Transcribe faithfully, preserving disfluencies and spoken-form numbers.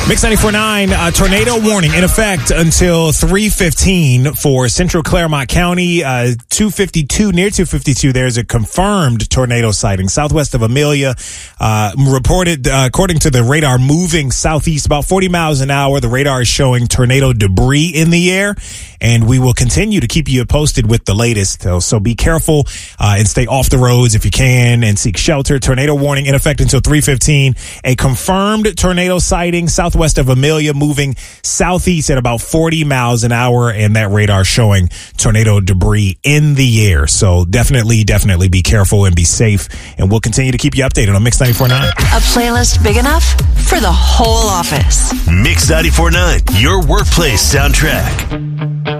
Mix ninety-four point nine, uh, tornado warning in effect until three fifteen for Central Claremont County. Uh, two fifty-two, near two fifty-two, there's a confirmed tornado sighting southwest of Amelia. Uh, reported, uh, according to the radar, moving southeast about forty miles an hour. The radar is showing tornado debris in the air, and we will continue to keep you posted with the latest. So, so be careful uh, and stay off the roads if you can and seek shelter. Tornado warning in effect until three fifteen. A confirmed tornado sighting southwest of Amelia, moving southeast at about forty miles an hour, and that radar showing tornado debris in the air. So definitely, definitely be careful and be safe, and we'll continue to keep you updated on Mix ninety-four point nine. A playlist big enough for the whole office. Mix ninety-four point nine, your workplace soundtrack.